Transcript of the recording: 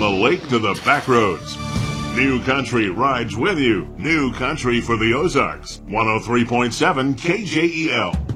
the lake to the back roads. New Country rides with you. New Country for the Ozarks. 103.7 KJEL.